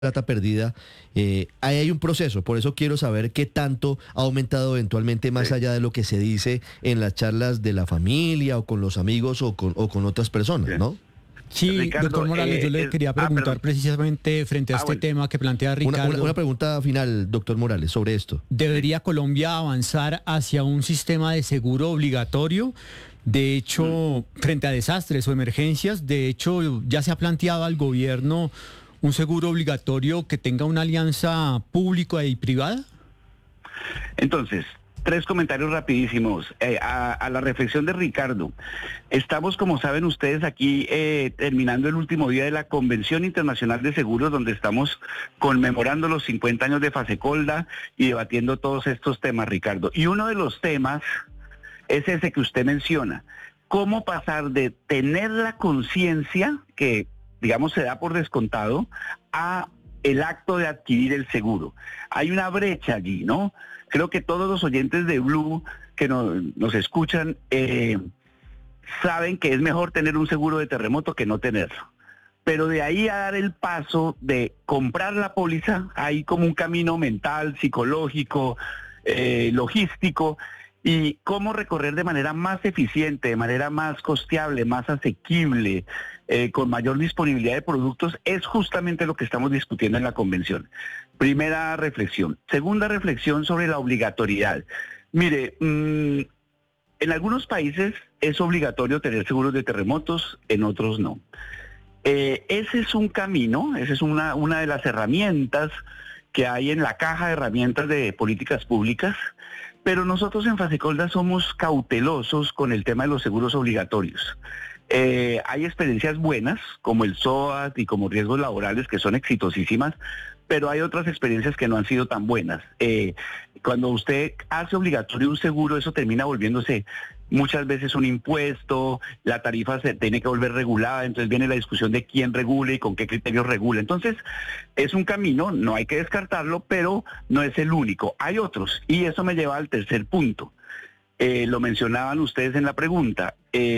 plata perdida, ahí hay un proceso. Por eso quiero saber qué tanto ha aumentado eventualmente más allá de lo que se dice en las charlas de la familia o con los amigos o con otras personas, ¿no? Sí, Ricardo, doctor Morales, yo le quería preguntar precisamente frente a este tema que plantea Ricardo. Una pregunta final, doctor Morales, sobre esto. ¿Debería Colombia avanzar hacia un sistema de seguro obligatorio? De hecho, frente a desastres o emergencias, de hecho, ya se ha planteado al gobierno un seguro obligatorio que tenga una alianza pública y privada. Entonces, 3 comentarios rapidísimos a la reflexión de Ricardo. Estamos, como saben ustedes, aquí terminando el último día de la Convención Internacional de Seguros, donde estamos conmemorando los 50 años de Fasecolda y debatiendo todos estos temas, Ricardo. Y uno de los temas es ese que usted menciona. ¿Cómo pasar de tener la conciencia, que digamos se da por descontado, a el acto de adquirir el seguro? Hay una brecha allí, ¿no? Creo que todos los oyentes de Blue que nos escuchan saben que es mejor tener un seguro de terremoto que no tenerlo. Pero de ahí a dar el paso de comprar la póliza, hay como un camino mental, psicológico, logístico, y cómo recorrer de manera más eficiente, de manera más costeable, más asequible, con mayor disponibilidad de productos, es justamente lo que estamos discutiendo en la convención. Primera reflexión. Segunda reflexión sobre la obligatoriedad. Mire, en algunos países es obligatorio tener seguros de terremotos, en otros no. Ese es un camino, esa es una de las herramientas que hay en la caja de herramientas de políticas públicas, pero nosotros en Fasecolda somos cautelosos con el tema de los seguros obligatorios. Hay experiencias buenas, como el SOAT y como riesgos laborales, que son exitosísimas, pero hay otras experiencias que no han sido tan buenas. Cuando usted hace obligatorio un seguro, eso termina volviéndose muchas veces un impuesto, la tarifa se tiene que volver regulada, entonces viene la discusión de quién regule y con qué criterios regula. Entonces, es un camino, no hay que descartarlo, pero no es el único. Hay otros, y eso me lleva al tercer punto. Lo mencionaban ustedes en la pregunta.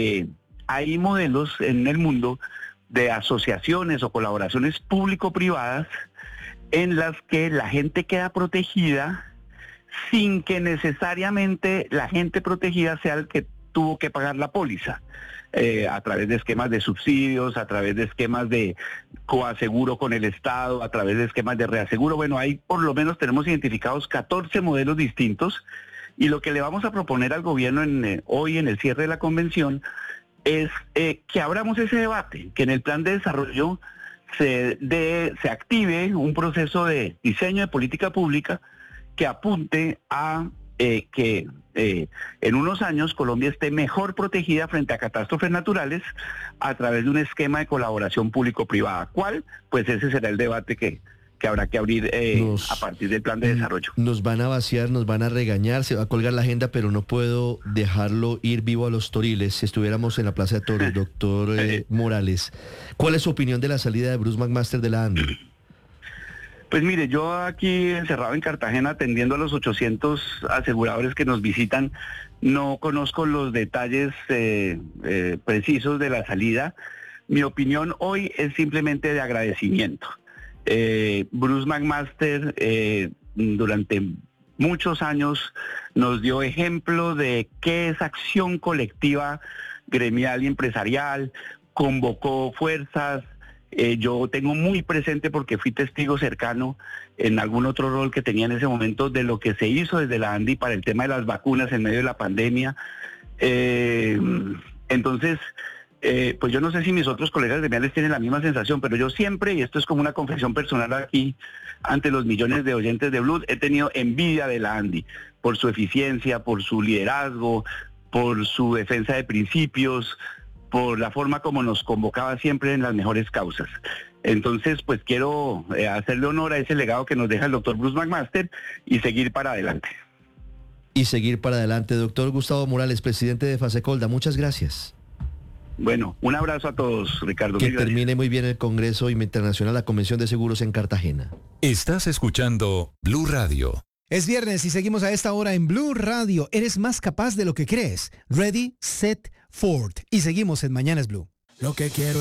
Hay modelos en el mundo de asociaciones o colaboraciones público-privadas en las que la gente queda protegida sin que necesariamente la gente protegida sea el que tuvo que pagar la póliza, a través de esquemas de subsidios, a través de esquemas de coaseguro con el Estado, a través de esquemas de reaseguro. Bueno, ahí por lo menos tenemos identificados 14 modelos distintos, y lo que le vamos a proponer al gobierno hoy en el cierre de la convención es que abramos ese debate, que en el plan de desarrollo se active un proceso de diseño de política pública que apunte a que en unos años Colombia esté mejor protegida frente a catástrofes naturales a través de un esquema de colaboración público-privada. ¿Cuál? Pues ese será el debate que habrá que abrir a partir del plan de desarrollo. Nos van a vaciar, nos van a regañar, se va a colgar la agenda, pero no puedo dejarlo ir vivo a los Toriles. Si estuviéramos en la Plaza de Toros, doctor Morales, ¿cuál es su opinión de la salida de Bruce McMaster de la ANDI? Pues mire, yo aquí encerrado en Cartagena atendiendo a los 800 aseguradores que nos visitan, no conozco los detalles precisos de la salida. Mi opinión hoy es simplemente de agradecimiento. Bruce McMaster durante muchos años nos dio ejemplo de qué es acción colectiva, gremial y empresarial, convocó fuerzas. Yo tengo muy presente, porque fui testigo cercano en algún otro rol que tenía en ese momento, de lo que se hizo desde la ANDI para el tema de las vacunas en medio de la pandemia. Entonces, pues yo no sé si mis otros colegas gremiales tienen la misma sensación, pero yo siempre, y esto es como una confesión personal aquí ante los millones de oyentes de Blue, he tenido envidia de la ANDI por su eficiencia, por su liderazgo, por su defensa de principios, por la forma como nos convocaba siempre en las mejores causas. Entonces, pues quiero hacerle honor a ese legado que nos deja el doctor Bruce McMaster y seguir para adelante. Y seguir para adelante. Doctor Gustavo Morales, presidente de Fasecolda, muchas gracias. Bueno, un abrazo a todos, Ricardo. Que termine muy bien el Congreso Internacional, la Convención de Seguros en Cartagena. Estás escuchando Blue Radio. Es viernes y seguimos a esta hora en Blue Radio. Eres más capaz de lo que crees. Ready, set, forward. Y seguimos en Mañanas Blue. Lo que quiero